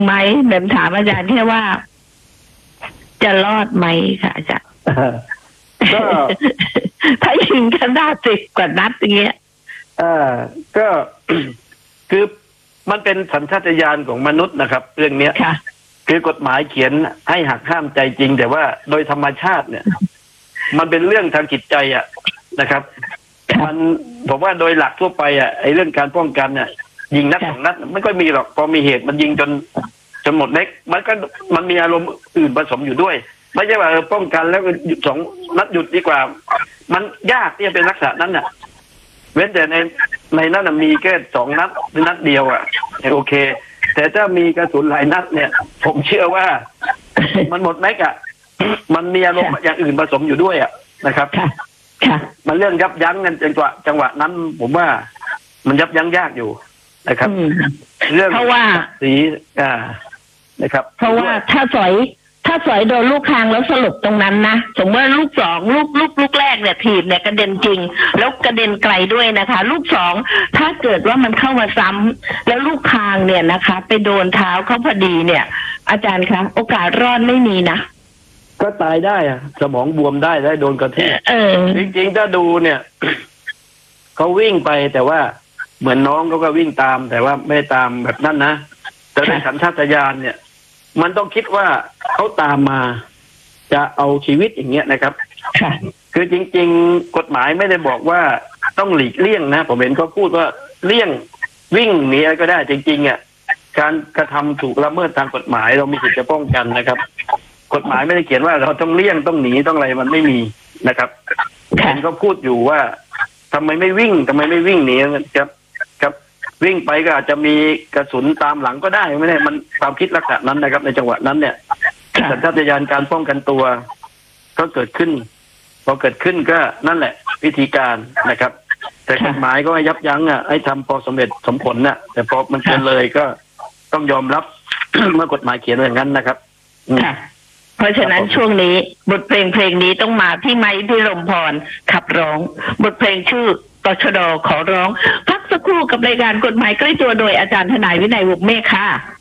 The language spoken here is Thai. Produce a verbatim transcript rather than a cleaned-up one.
ไหมแหม่มถามอาจารย์แค่ว่า จะรอดไหมค่ะอาจารย์ก็ถ้ายิงกันได้สิบกว่านัดอย่างเงี้ยอ่าก็ คือมันเป็นสัญชาตญาณของมนุษย์นะครับเรื่องเนี้ยคือกฎหมายเขียนให้หักห้ามใจจริงแต่ว่าโดยธรรมชาติเนี่ย มันเป็นเรื่องทางจิตใจอ่ะนะครับมันผมว่าโดยหลักทั่วไปอ่ะไอ้เรื่องการป้องกันเนี่ยยิงนัดสองนัดไม่ค่อยมีหรอกพอมีเหตุมันยิงจนจนหมดเล็กมันก็มันมีอารมณ์อื่นผสมอยู่ด้วยไม่ใช่ว่าป้องกันแล้วหยุดสองนัดหยุดดีกว่ามันยากที่จะเป็นลักษณะนั้นน่ะเว้นแต่ในในนั้นมีแค่สองนัดหรือนัดเดียวอ่ะโอเคแต่ถ้ามีกระสุนหลายนัดเนี่ยผมเชื่อว่ามันหมดแม็กอ่ะมันมีอารมณ์อย่างอื่นผสมอยู่ด้วยอ่ะนะครับมันเรื่องยับยั้งกันจังหวะจังหวะนั้นผมว่ามันยับยั้งยากอยู่นะครับเรื่องเพราะว่าสีอ่านะครับเพราะว่าถ้าสอยถ้าสอยโดนลูกคางแล้วสลบตรงนั้นนะสมมติว่าลูกสองลูกลูกลูกแรกเนี่ยถีบเนี่ยกระเด็นจริงแล้วกระเด็นไกลด้วยนะคะลูกสองถ้าเกิดว่ามันเข้ามาซ้ำแล้วลูกคางเนี่ยนะคะไปโดนเท้าเขาพอดีเนี่ย อาจารย์คะโอกาสรอดไม่มีนะก็ตายได้อะสมองบวมได้ได้โดนกระแทกจริงๆถ้าดูเนี่ยเขาวิ่งไปแต่ว่าเหมือนน้องเขาก็วิ่งตามแต่ว่าไม่ตามแบบนั้นนะแต่ในสัญชาตญาณเนี่ยมันต้องคิดว่าเขาตามมาจะเอาชีวิตอย่างเงี้ยนะครับคือจริงๆกฎหมายไม่ได้บอกว่าต้องหลีกเลี่ยงนะผมเห็นเขาพูดว่าเลี่ยงวิ่งหนีอะไรก็ได้จริงๆอ่ะการกระทำถูกละเมิดทางกฎหมายเรามีสิทธิ์จะป้องกันนะครับกฎหมายไม่ได้เขียนว่าเราต้องเลี่ยงต้องหนีต้องอะไรมันไม่มีนะครับเห็นเขาพูดอยู่ว่าทำไมไม่วิ่งทำไมไม่วิ่งหนีครับครับวิ่งไปก็อาจจะมีกระสุนตามหลังก็ได้ไม่ได้มันความคิดลักษณะนั้นนะครับในจังหวะนั้นเนี่ยสัญชาตญาณการป้องกันตัวก็เกิดขึ้นพอเกิดขึ้นก็นั่นแหละวิธีการนะครับแต่กฎหมายก็ให้ยับยั้งอ่ะให้ทำพอสมเร็จสมผลน่ะแต่พอมันเกินเลยก็ต้องยอมรับ เมื่อกฎหมายเขียนอย่างนั้นนะครับเพราะฉะนั้นช่วงนี้บทเพลงเพลงนี้ต้องมาที่ไม้พิรมพรขับร้องบทเพลงชื่อตชด.ขอร้องพักสักครู่กับรายการกฎหมายใกล้ตัวโดยอาจารย์ทนายวินัยวงศ์เมฆค่ะ